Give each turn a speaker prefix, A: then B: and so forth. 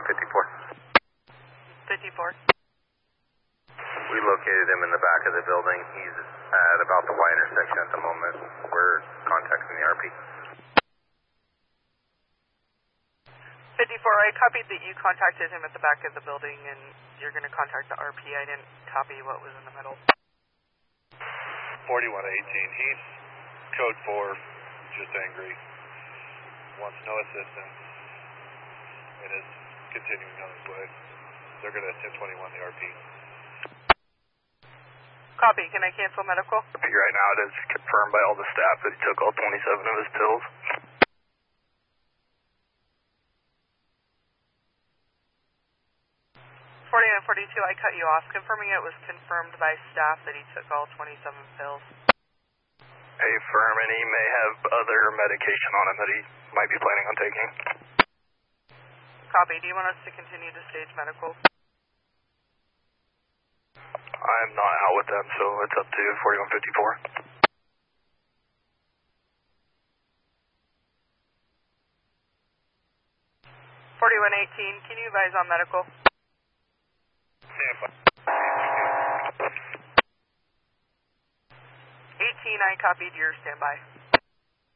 A: 54.
B: 54.
A: We located him in the back of the building. He's at about the Y intersection at the moment. We're contacting the RP.
B: 54, I copied that you contacted him at the back of the building and you're going to contact the RP. I didn't copy what was in the middle.
C: 4118, he's code 4, just angry, wants no assistance, and is continuing on his way. They're going to 1021 the RP.
B: Copy, can I cancel medical?
C: Right now it is confirmed by all the staff that he took all 27 of his pills.
B: 4142, I cut you off, confirming it was confirmed by staff that he took all 27 pills.
C: Affirm, and he may have other medication on him that he might be planning on taking.
B: Copy, do you want us to continue to stage medical?
C: I'm not out with them, so it's up to 4154.
B: 4118, can you advise on medical? 18, I copied your standby.